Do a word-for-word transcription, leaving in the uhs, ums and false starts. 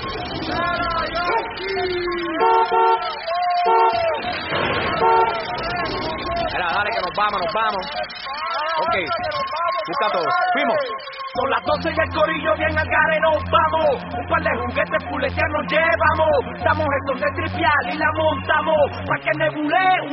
Mira, dale que nos vamos, nos vamos. Ok, busca todo. Fuimos. Son las doce y el corillo bien al gare nos vamos. Un par de juguetes fuletear nos llevamos. Damos estos de tripial y la montamos. Pa' que nebule un